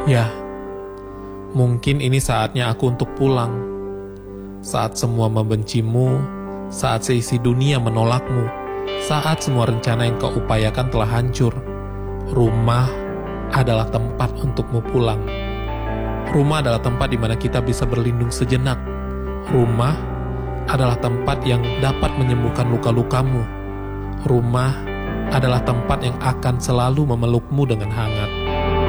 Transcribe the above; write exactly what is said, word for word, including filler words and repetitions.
Ya, mungkin ini saatnya aku untuk pulang. Saat semua membencimu, saat seisi dunia menolakmu, saat semua rencana yang kau upayakan telah hancur. Rumah adalah tempat untukmu pulang. Rumah adalah tempat di mana kita bisa berlindung sejenak. Rumah adalah tempat yang dapat menyembuhkan luka-lukamu. Rumah adalah tempat yang akan selalu memelukmu dengan hangat.